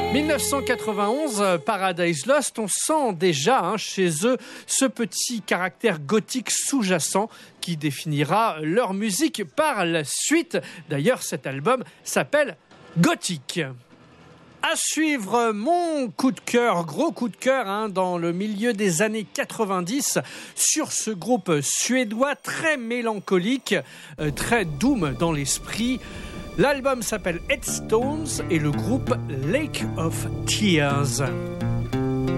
1991, Paradise Lost, on sent déjà chez eux ce petit caractère gothique sous-jacent qui définira leur musique par la suite. D'ailleurs, cet album s'appelle Gothic. À suivre, mon coup de cœur, gros coup de cœur dans le milieu des années 90 sur ce groupe suédois très mélancolique, très doom dans l'esprit. L'album s'appelle Headstones et le groupe Lake of Tears.